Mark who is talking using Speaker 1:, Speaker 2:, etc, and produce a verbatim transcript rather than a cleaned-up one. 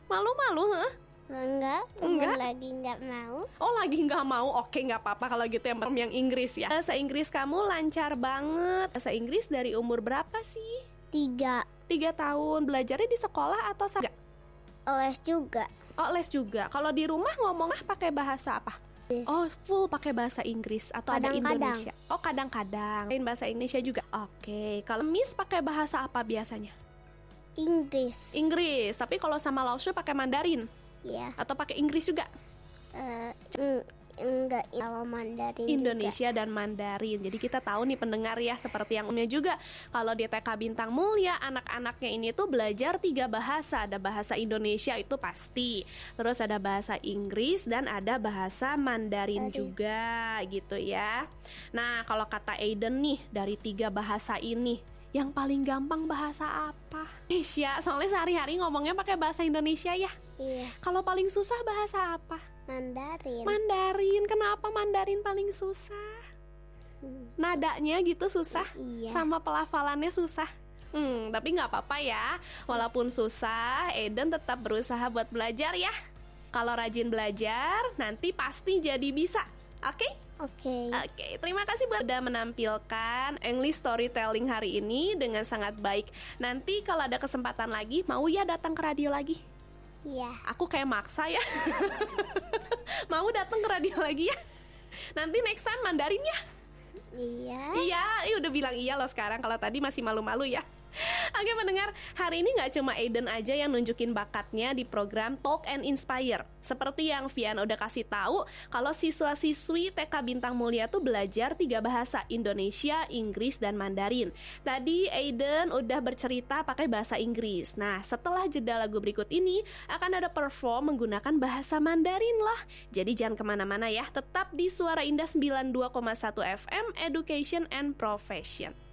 Speaker 1: Malu-malu, huh?
Speaker 2: Enggak,
Speaker 1: Enggak?
Speaker 2: lagi nggak mau.
Speaker 1: Oh, lagi nggak mau? Oke, nggak apa-apa kalau gitu yang yang Inggris ya. Bahasa Inggris kamu lancar banget. Bahasa Inggris dari umur berapa sih?
Speaker 2: Tiga.
Speaker 1: Tiga tahun. Belajarnya di sekolah atau enggak?
Speaker 2: Les juga.
Speaker 1: Oh, les juga. Kalau di rumah ngomongnya pakai bahasa apa?
Speaker 2: Yes.
Speaker 1: Oh, full pakai bahasa Inggris atau ada
Speaker 2: Kadang-kadang.
Speaker 1: Indonesia? Oh, kadang-kadang. Lain bahasa Indonesia juga. Oke. Kalau Miss pakai bahasa apa biasanya?
Speaker 2: Inggris.
Speaker 1: Inggris. Tapi kalau sama Laoshu pakai Mandarin
Speaker 2: Ya.
Speaker 1: atau pakai Inggris juga?
Speaker 2: Eh, eng- enggak kalau Mandarin
Speaker 1: Indonesia dan Mandarin. Jadi kita tahu nih pendengar ya, seperti yang umumnya juga kalau di T K Bintang Mulia anak-anaknya ini tuh belajar tiga bahasa. Ada bahasa Indonesia itu pasti, terus ada bahasa Inggris dan ada bahasa Mandarin
Speaker 2: Mandarin.
Speaker 1: juga gitu ya. Nah, kalau kata Aiden nih, dari tiga bahasa ini yang paling gampang bahasa apa? Indonesia, soalnya sehari-hari ngomongnya pakai bahasa Indonesia ya.
Speaker 2: juga. Iya,
Speaker 1: Kalau paling susah bahasa apa?
Speaker 2: Mandarin.
Speaker 1: Mandarin. Kenapa Mandarin paling susah?
Speaker 2: Hmm,
Speaker 1: Nadanya gitu susah,
Speaker 2: Iya.
Speaker 1: sama pelafalannya susah. Hmm, tapi nggak apa-apa ya. Walaupun susah, Eden tetap berusaha buat belajar ya. Kalau rajin belajar, nanti pasti jadi bisa. Oke?
Speaker 2: Oke.
Speaker 1: Oke, terima kasih buat udah menampilkan English storytelling hari ini dengan sangat baik. Nanti kalau ada kesempatan lagi, mau ya datang ke radio lagi?
Speaker 2: Iya.
Speaker 1: Aku kayak maksa ya. Mau datang ke radio lagi ya? Nanti next time Mandarin ya?
Speaker 2: Iya.
Speaker 1: Iya, iya udah bilang iya loh sekarang. Kalau tadi masih malu-malu ya. Oke pendengar, hari ini gak cuma Aiden aja yang nunjukin bakatnya di program Talk and Inspire. Seperti yang Vian udah kasih tahu, kalau siswa-siswi T K Bintang Mulia tuh belajar tiga bahasa, Indonesia, Inggris, dan Mandarin. Tadi Aiden udah bercerita pakai bahasa Inggris. Nah, setelah jeda lagu berikut ini, akan ada perform menggunakan bahasa Mandarin loh. Jadi jangan kemana-mana ya, tetap di Suara Indah sembilan puluh dua koma satu F M, Education and Profession.